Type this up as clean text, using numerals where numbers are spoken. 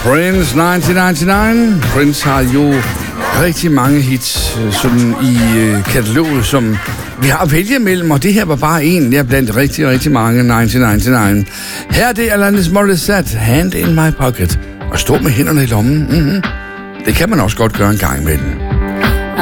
Prince 1999. Prince har jo rigtig mange hits sådan i kataloget, som vi har at vælge mellem, og det her var bare en, jeg blandt rigtig mange 1999. Her er det Alanis Morissette, Hand in My Pocket, og stå med hænderne i lommen. Det kan man også godt gøre en gang imellem.